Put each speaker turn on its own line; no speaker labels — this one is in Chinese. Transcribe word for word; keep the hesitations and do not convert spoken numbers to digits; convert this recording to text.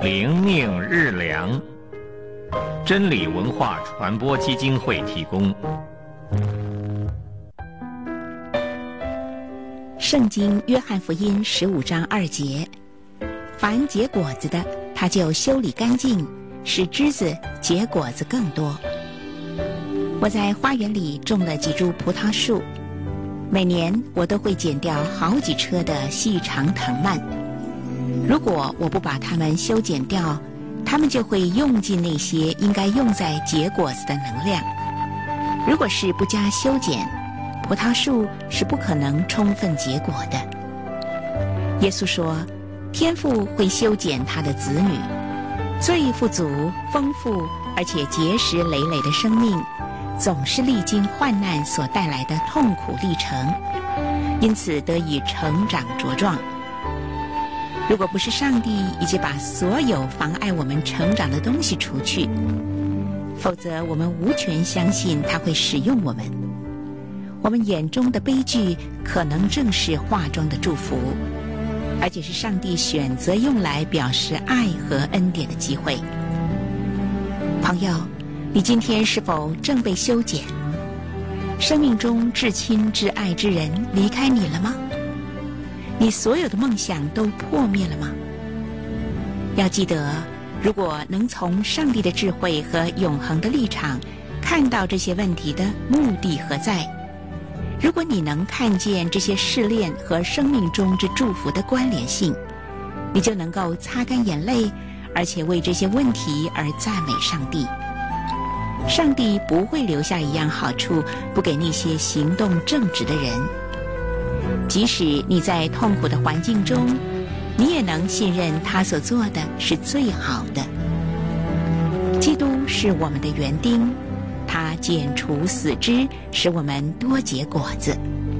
灵命日粮，真理文化传播基金会提供。
圣经约翰福音十五章二节，凡结果子的，他就修理干净，使枝子结果子更多。我在花园里种了几株葡萄树，每年我都会剪掉好几车的细长藤蔓。如果我不把它们修剪掉，它们就会用尽那些应该用在结果子的能量。如果是不加修剪，葡萄树是不可能充分结果的。耶稣说，天父会修剪他的子女，最富足、丰富而且结实累累的生命，总是历经患难所带来的痛苦历程，因此得以成长茁壮。如果不是上帝已经把所有妨碍我们成长的东西除去，否则我们无权相信他会使用我们。我们眼中的悲剧可能正是画中的祝福，而且是上帝选择用来表示爱和恩典的机会。朋友，你今天是否正被修剪？生命中至亲至爱之人离开你了吗？你所有的梦想都破灭了吗？要记得，如果能从上帝的智慧和永恒的立场看到这些问题的目的何在，如果你能看见这些试炼和生命中之祝福的关联性，你就能够擦干眼泪，而且为这些问题而赞美上帝。上帝不会留下一样好处不给那些行动正直的人。即使你在痛苦的环境中，你也能信任他所做的是最好的。基督是我们的园丁，他剪除死枝，使我们多结果子。